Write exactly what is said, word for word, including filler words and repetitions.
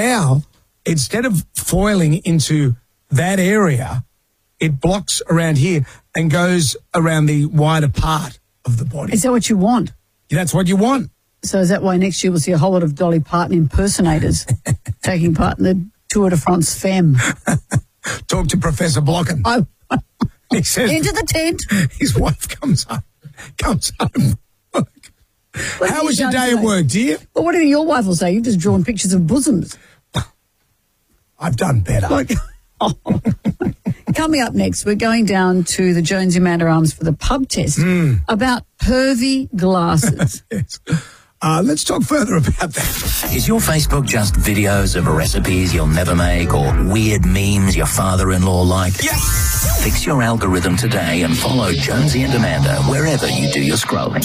Now, instead of foiling into that area, it blocks around here and goes around the wider part of the body. Is that what you want? That's what you want. So is that why next year we'll see a whole lot of Dolly Parton impersonators taking part in the Tour de France Femme? Talk to Professor Blocken. Oh. He says Into the tent. His wife comes home. Comes home. How was your day at work, dear? Well, what do you think your wife will say? You've just drawn pictures of bosoms. I've done better. Like, oh. Coming up next, we're going down to the Jonesy Manor Arms for the pub test mm. about pervy glasses. Yes. Uh, let's talk further about that. Is your Facebook just videos of recipes you'll never make or weird memes your father-in-law liked? Yes! Fix your algorithm today and follow Jonesy and Amanda wherever you do your scrolling.